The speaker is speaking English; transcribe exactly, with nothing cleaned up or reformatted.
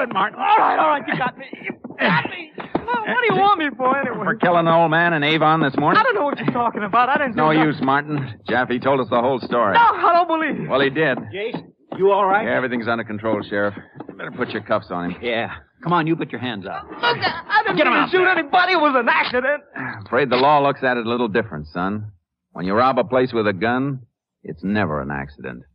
it, Martin. All right, all right, you got me. You got me. What do you want me for, anyway? For killing the old man in Avon this morning? I don't know what you're talking about. I didn't do No nothing. use, Martin. Jaffe told us the whole story. No, I don't believe it. Well, he did. Jason, you all right? Yeah, everything's under control, Sheriff. You better put your cuffs on him. Yeah. Come on, you put your hands out. Look, I, I didn't Get him mean out to shoot there. anybody. It was an accident. I'm afraid the law looks at it a little different, son. When you rob a place with a gun, it's never an accident.